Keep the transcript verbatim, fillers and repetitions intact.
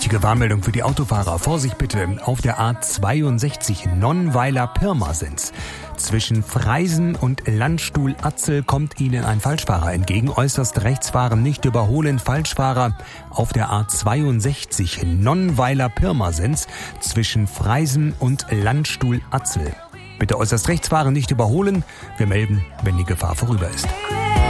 Wichtige Warnmeldung für die Autofahrer. Vorsicht bitte auf der A zweiundsechzig Nonnweiler-Pirmasens. Zwischen Freisen und Landstuhl-Atzel kommt Ihnen ein Falschfahrer entgegen. Äußerst rechts fahren, nicht überholen. Falschfahrer auf der A zweiundsechzig Nonnweiler-Pirmasens zwischen Freisen und Landstuhl-Atzel. Bitte äußerst rechts fahren, nicht überholen. Wir melden, wenn die Gefahr vorüber ist.